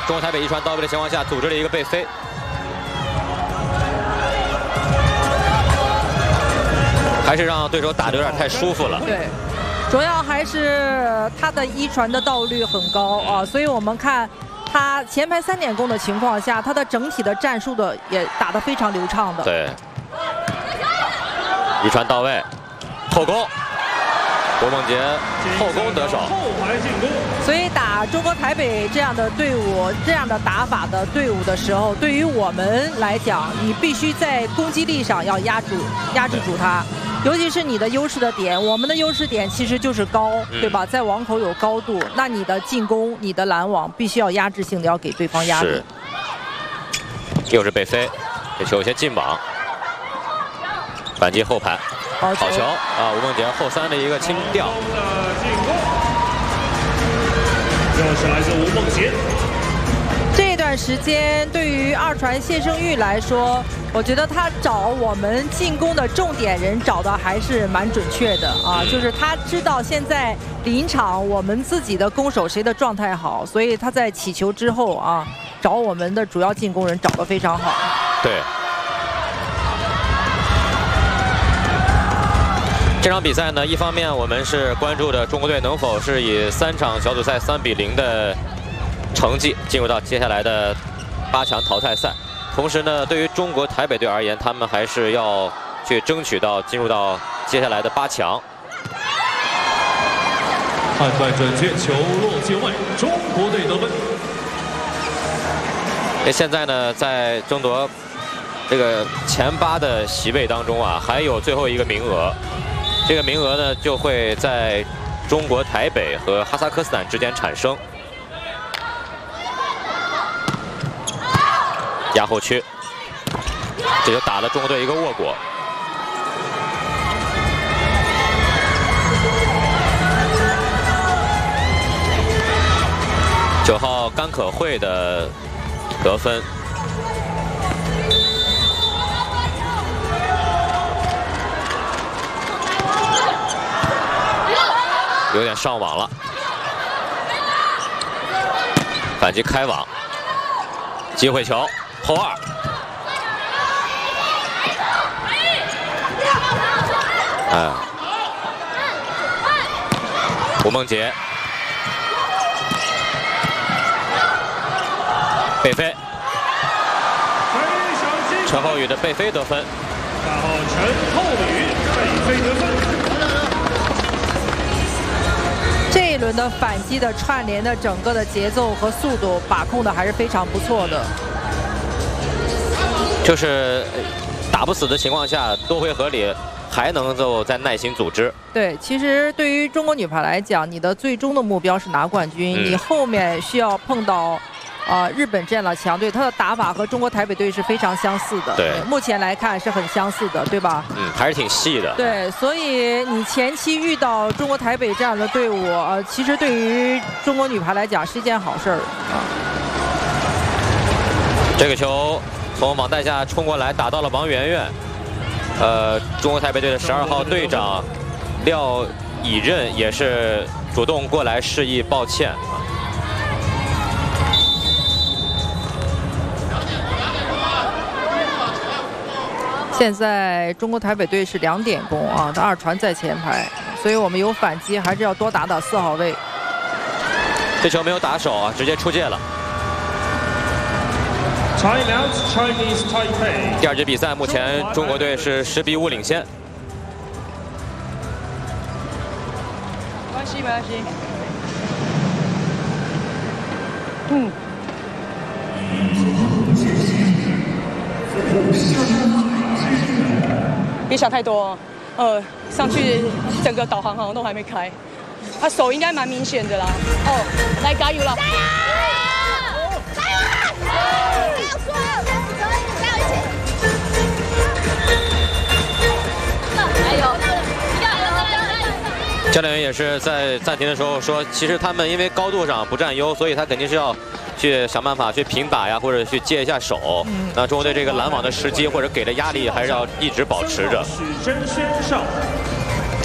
中国台北一传到位的情况下，组织了一个背飞。还是让对手打得有点太舒服了。 对，主要还是他的一传的到率很高啊，所以我们看他前排3点攻的情况下，他的整体的战术的也打得非常流畅的。 对，一传到位，后攻，郭梦洁后攻得手。 所以打中国台北这样的队伍、这样的打法的队伍的时候，对于我们来讲，你必须在攻击力上要压制住他。尤其是你的优势的点，我们的优势点其实就是高，对吧？在网口有高度，那你的进攻、你的拦网必须要压制性的要给对方压力。 又是背飞，这球有些进网，反击后排，好球啊！吴梦洁后3的一个轻吊。 又是来自吴梦洁。 这段时间对于2传谢胜玉来说，我觉得他找我们进攻的重点人找的还是蛮准确的啊，就是他知道现在临场我们自己的攻守谁的状态好，所以他在起球之后啊，找我们的主要进攻人找得非常好。 对。这场比赛呢，一方面我们是关注的中国队能否是以3场小组赛3比0的成绩进入到接下来的8强淘汰赛。同时呢，对于中国台北队而言，他们还是要去争取到进入到接下来的8强。 判断准确，球落界外，中国队得分。 现在呢，在争夺这个前8的席位当中啊，还有最后一个名额。这个名额呢，就会在中国台北和哈萨克斯坦之间产生。压后区，这就打了中国队一个卧果。9号甘可慧的得分。有点上网了，反击开网，机会球后2，吴梦洁背飞，陈厚宇的背飞得分。 大号陈厚宇背飞得分。 这一轮的反击的串联的整个的节奏和速度把控的还是非常不错的。 就是打不死的情况下，多回合里还能够再耐心组织。 对，其实对于中国女排来讲，你的最终的目标是拿冠军，你后面需要碰到日本这样的强队，他的打法和中国台北队是非常相似的。 对， 目前来看是很相似的，对吧？ 还是挺细的。 对，所以你前期遇到中国台北这样的队伍，其实对于中国女排来讲是一件好事儿啊。 这个球从网带下冲过来，打到了王媛媛。中国台北队的12号队长廖以任也是主动过来示意抱歉啊。 现在中国台北队是2点攻啊，他2传在前排，所以我们有反击，还是要多打4号位。 这球没有打手啊，直接出界了。第2节比赛，目前中国队是10比5领先。 没关系，没关系。 别想太多，上去整个导航好像都还没开，他手应该蛮明显的啦。来加油了！加油！加油！加油！加油！加油！ 教练员也是在暂停的时候说，其实他们因为高度上不占优，所以他肯定是要去想办法去平打呀，或者去接一下手。那中国队这个拦网的时机或者给的压力还是要一直保持着。 许真宣上。